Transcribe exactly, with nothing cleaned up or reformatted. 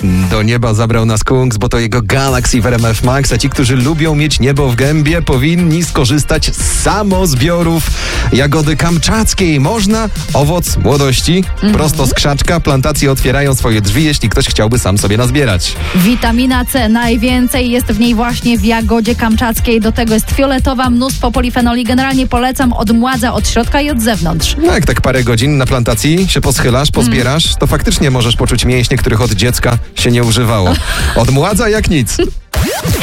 Do nieba zabrał nas Kungs, bo to jego Galaxy w R M F Max, a ci, którzy lubią mieć niebo w gębie, powinni skorzystać z samozbiorów jagody kamczackiej. Można owoc młodości, mm-hmm. prosto z krzaczka. Plantacje otwierają swoje drzwi, jeśli ktoś chciałby sam sobie nazbierać. Witamina C, najwięcej jest w niej właśnie w jagodzie kamczackiej. Do tego jest fioletowa, mnóstwo polifenoli. Generalnie polecam, odmładza od środka i od zewnątrz. No jak tak parę godzin na plantacji się poschylasz, pozbierasz, mm. to faktycznie możesz poczuć mięśnie, których od dziecka się nie używało. Odmładza jak nic.